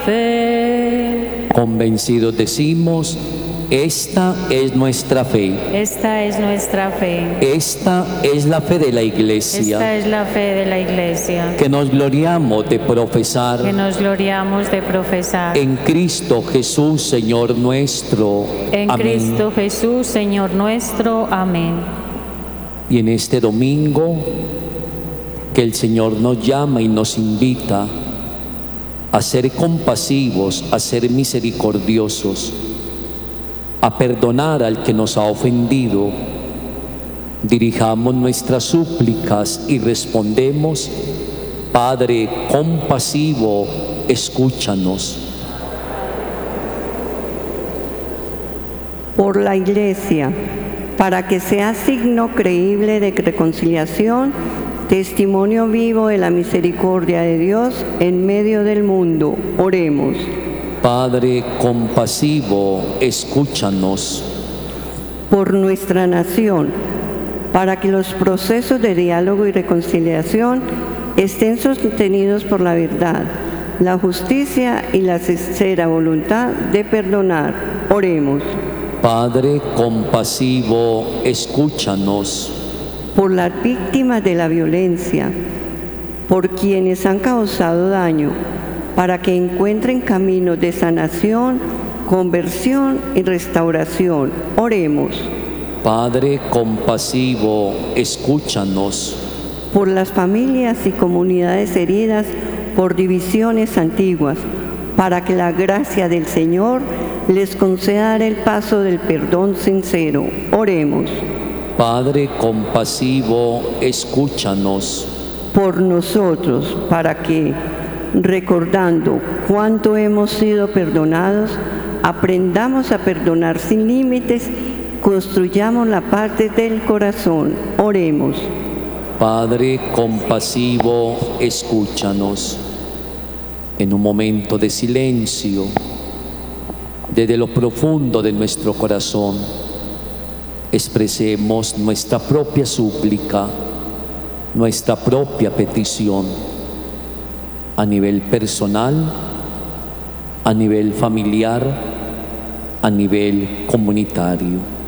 fe. Convencidos decimos: esta es nuestra fe. Esta es nuestra fe. Esta es la fe de la Iglesia. Esta es la fe de la Iglesia. Que nos gloriamos de profesar. Que nos gloriamos de profesar. En Cristo Jesús, Señor nuestro. En Amén. Cristo Jesús, Señor nuestro. Amén. Y en este domingo que el Señor nos llama y nos invita a ser compasivos, a ser misericordiosos, a perdonar al que nos ha ofendido, dirijamos nuestras súplicas y respondemos: Padre compasivo, escúchanos. Por la Iglesia, para que sea signo creíble de reconciliación, testimonio vivo de la misericordia de Dios en medio del mundo, oremos. Padre compasivo, escúchanos. Por nuestra nación, para que los procesos de diálogo y reconciliación estén sostenidos por la verdad, la justicia y la sincera voluntad de perdonar, oremos. Padre compasivo, escúchanos. Por las víctimas de la violencia, por quienes han causado daño, para que encuentren caminos de sanación, conversión y restauración. Oremos. Padre compasivo, escúchanos. Por las familias y comunidades heridas por divisiones antiguas, para que la gracia del Señor les conceda el paso del perdón sincero. Oremos. Padre compasivo, escúchanos. Por nosotros, para que, recordando cuánto hemos sido perdonados, aprendamos a perdonar sin límites, construyamos la paz del corazón. Oremos. Padre compasivo, escúchanos. En un momento de silencio, desde lo profundo de nuestro corazón, expresemos nuestra propia súplica, nuestra propia petición, a nivel personal, a nivel familiar, a nivel comunitario.